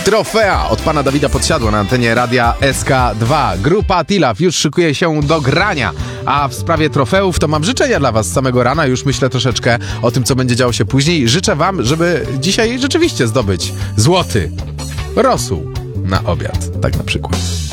Trofea od pana Dawida Podsiadło na antenie Radia SK2. Grupa Tilaf już szykuje się do grania. A w sprawie trofeów to mam życzenia dla was z samego rana. Już myślę troszeczkę o tym, co będzie działo się później. Życzę wam, żeby dzisiaj rzeczywiście zdobyć złoty rosół na obiad. Tak na przykład.